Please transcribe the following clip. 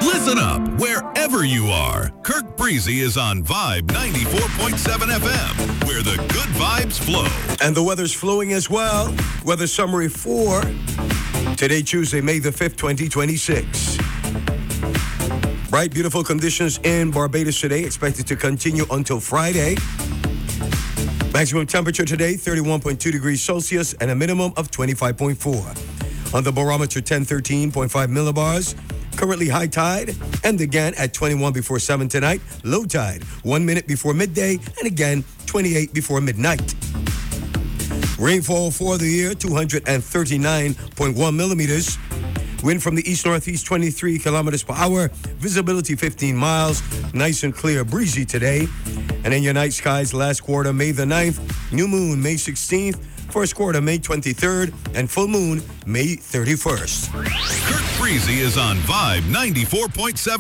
Listen up wherever you are. Kirk Breezy is on Vibe 94.7 FM, where the good vibes flow. And the weather's flowing as well. Weather summary for today, Tuesday, May the 5th, 2026. Bright, beautiful conditions in Barbados today, expected to continue until Friday. Maximum temperature today, 31.2 degrees Celsius, and a minimum of 25.4. On the barometer, 1013.5 millibars. Currently high tide, and again at 21 before 7 tonight. Low tide, 1 minute before midday, and again 28 before midnight. Rainfall for the year, 239.1 millimeters. Wind from the east-northeast, 23 kilometers per hour. Visibility 15 miles. Nice and clear, breezy today. And in your night skies, last quarter, May the 9th. New moon, May 16th. First quarter, May 23rd. And full moon, May 31st. Kirk Breezy is on Vibe 94.7